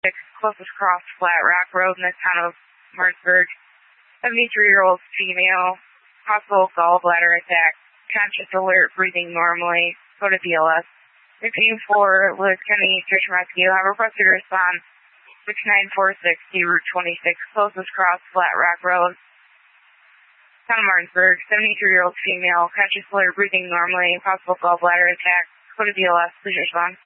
closest cross, Flat Rock Road in the town of Martinsburg. 73-year-old female, possible gallbladder attack, conscious, alert, breathing normally. Go to BLS. 15-4, Lewis County Search and Rescue. Have requested to respond. 6946, Route 26, closest cross, Flat Rock Road. Town of Martinsburg, 73-year-old female, conscious, alert, breathing normally, possible gallbladder attack. Go to BLS, please respond.